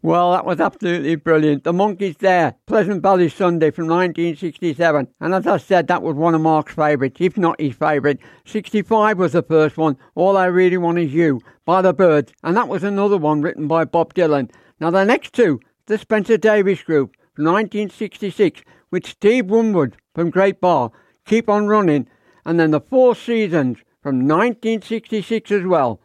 Well, that was absolutely brilliant. The Monkees there, Pleasant Valley Sunday from 1967. And as I said, that was one of Mark's favourites, if not his favourite. 65 was the first one, All I Really Want Is You, by the Byrds. And that was another one written by Bob Dylan. Now the next two, the Spencer Davis Group from 1966, with Steve Winwood from Great Bar, Keep On Running. And then the Four Seasons from 1966 as well,